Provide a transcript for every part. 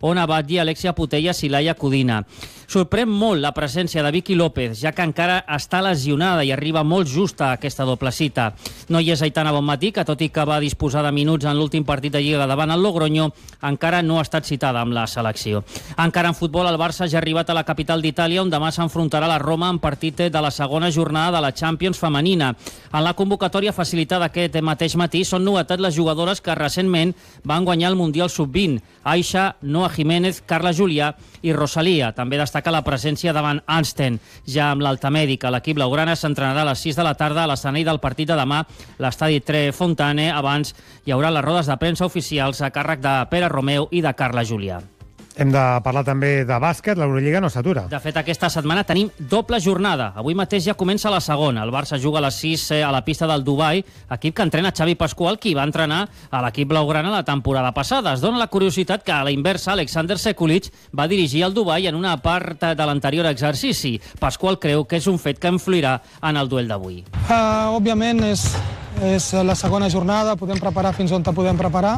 Ona Batlle, Alexia Putellas i Laia Codina. Sorprèn molt la presència de Vicky López, ja que encara està lesionada i arriba molt justa a aquesta doble cita. No hi és Aitana Bonmatí, que tot i que va disposar de minuts en l'últim partit de Lliga davant el Logroño, encara no ha estat citada amb la selecció. Encara en futbol, el Barça ja ha arribat a la capital d'Itàlia, on demà s'enfrontarà a la Roma en partit de la segona jornada de la Champions femenina. En la convocatòria facilitada aquest mateix matí són novetat les jugadores que recentment van guanyar el Mundial Sub-20, Aisha, Noa Jiménez, Carla Julià i Rosalia. També destaca la presència davant Ansten, ja amb l'alta mèdica. L'equip blaugrana s'entrenarà a les 6 de la tarda a l'escenari del partit de demà, l'estadi Tre Fontane. Abans hi haurà les rodes de premsa oficials a càrrec de Pere Romeu i de Carla Julià. Hem de parlar també de bàsquet, l'Eurolliga no s'atura. De fet, aquesta setmana tenim doble jornada. Avui mateix ja comença la segona. El Barça juga a les 6 a la pista del Dubai, equip que entrena Xavi Pascual, qui va entrenar a l'equip blaugrana la temporada passada. Es dona la curiositat que a la inversa Alexander Sekulic va dirigir el Dubai en una part de l'anterior exercici. Pascual creu que és un fet que influirà en el duel d'avui. Òbviament és la segona jornada, podem preparar fins on podem preparar.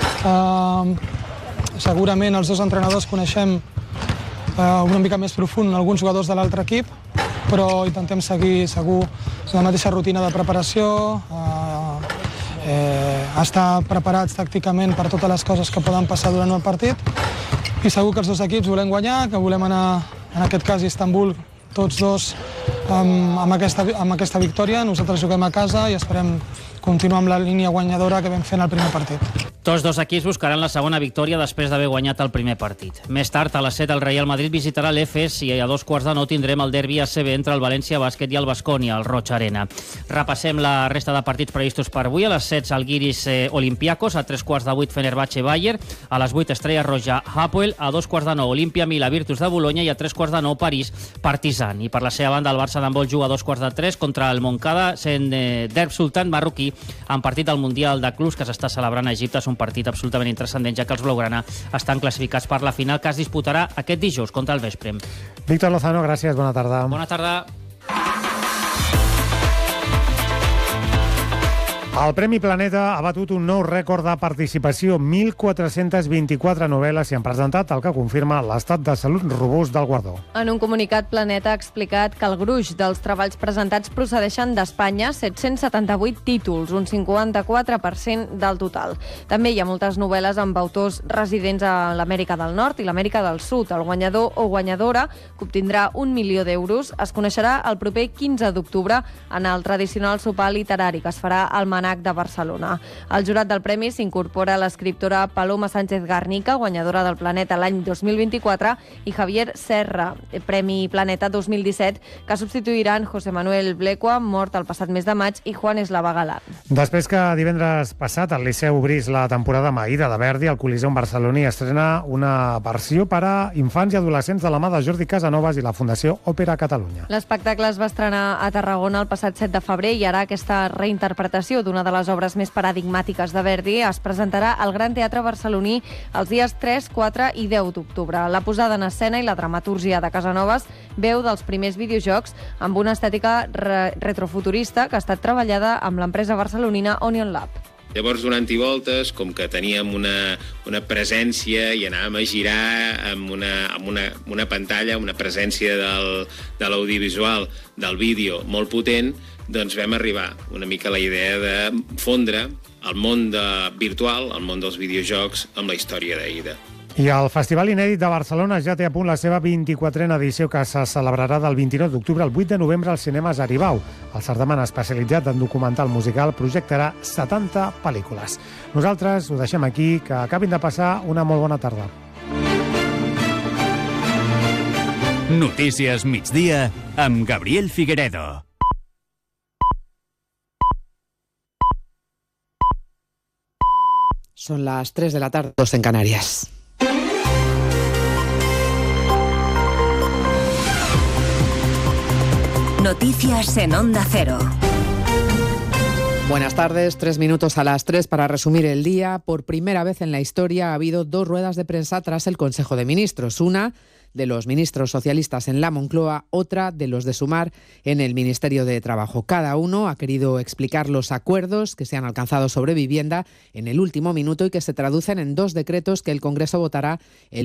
Segurament els dos entrenadors coneixem una mica més profund alguns jugadors de l'altre equip, però intentem seguir segur la mateixa rutina de preparació, estar preparats tàcticament per totes les coses que poden passar durant el partit, i segur que els dos equips volem guanyar, que volem anar, en aquest cas, a Istanbul, tots dos amb aquesta victòria. Nosaltres juguem a casa i esperem continuar amb la línia guanyadora que vam fer en el primer partit. Tots dos equips buscaran la segona victòria després d'haver guanyat el primer partit. Més tard, a les 7, el Real Madrid visitarà l'Efes i a 2:15 tindrem el derbi ACB entre el València Bàsquet i el Baskonia, al Roig Arena. Repassem la resta de partits previstos per avui. A les 7, el Guiris Olympiacos, a 7:45 Fenerbahce Bayern, a les 8 Estrella Roja Hapoel, a 2:15 Olimpia Milà Virtus de Bolonya i a 3:15 París Partizan. I per la seva banda, el Barça d'handbol juga a 2:15 contra el Moncada sent Derb Sultan marroquí en partit del Mundial de Clubs que s'està celebrant a Egipte. És un partit absolutament intranscendent, ja que els blaugrana estan classificats per la final que es disputarà aquest dijous contra el Veszprém. Víctor Lozano, gràcies, bona tarda. Bona tarda. El Premi Planeta ha batut un nou rècord de participació. 1.424 novel·les s'hi han presentat, el que confirma l'estat de salut robust del guardó. En un comunicat, Planeta ha explicat que el gruix dels treballs presentats procedeixen d'Espanya, 778 títols, un 54% del total. També hi ha moltes novel·les amb autors residents a l'Amèrica del Nord i l'Amèrica del Sud. El guanyador o guanyadora, que obtindrà 1 milió d'euros, es coneixerà el proper 15 d'octubre en el tradicional sopar literari que es farà al Manac de Barcelona. Al jurat del premi s'incorpora l'escriptora Paloma Sánchez Garnica, guanyadora del Planeta l'any 2024, i Javier Serra, Premi Planeta 2017, que substituiran José Manuel Blecua, mort el passat mes de maig, i Juan Eslava Galán. Després que divendres passat el Liceu obrís la temporada amb Aida de Verdi, el Coliseum barceloní estrena una versió per a infants i adolescents de la mà de Jordi Casanovas i la Fundació Òpera Catalunya. L'espectacle es va estrenar a Tarragona el passat 7 de febrer i ara aquesta reinterpretació d'una de les obres més paradigmàtiques de Verdi es presentarà al Gran Teatre Barceloní els dies 3, 4 i 10 d'octubre. La posada en escena i la dramatúrgia de Casanovas veu dels primers videojocs amb una estètica retrofuturista que ha estat treballada amb l'empresa barcelonina Onion Lab. Llavors, donant-hi voltes, com que teníem una presència i anàvem a girar amb una pantalla, una presència de l'audiovisual, del vídeo molt potent, doncs vam arribar una mica a la idea de fondre el món virtual, el món dels videojocs, amb la història d'Aida. I el Festival Inèdit de Barcelona ja té a punt la seva 24a edició, que se celebrarà del 29 d'octubre al 8 de novembre als cinemes Aribau. El certamen especialitzat en documental musical projectarà 70 pel·lícules. Nosaltres ho deixem aquí, que acabin de passar una molt bona tarda. Notícies migdia amb Gabriel Figueredo. Son las 3 de la tarde, 2 en Canarias. Noticias en Onda Cero. Buenas tardes, 3 minutos a las 3 para resumir el día. Por primera vez en la historia ha habido 2 ruedas de prensa tras el Consejo de Ministros. Una de los ministros socialistas en la Moncloa, otra de los de Sumar en el Ministerio de Trabajo. Cada uno ha querido explicar los acuerdos que se han alcanzado sobre vivienda en el último minuto y que se traducen en 2 decretos que el Congreso votará el